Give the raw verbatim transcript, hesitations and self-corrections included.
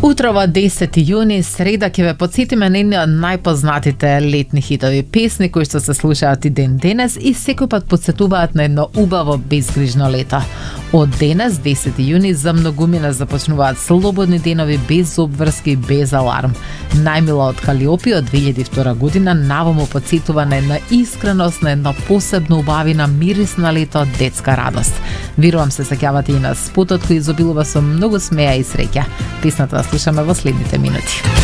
Утрово десети јуни, среда, ќе ве подсетиме на едни од најпознатите летни хитови песни кои што се слушаат и ден денес и секој пат подсетуваат на едно убаво безгрижно лето. Од денес, десети јуни, за многумина започнуваат слободни денови без обврски, без аларм. Најмила од Калиопи од две илјади и втора година навому подсетува на една искреност, на една посебно убавина, мирисна лето, детска радост. Верувам се сеќавате и на спотот кој изобилува со многу смеа и среќа. Песната слушаме во следните минути.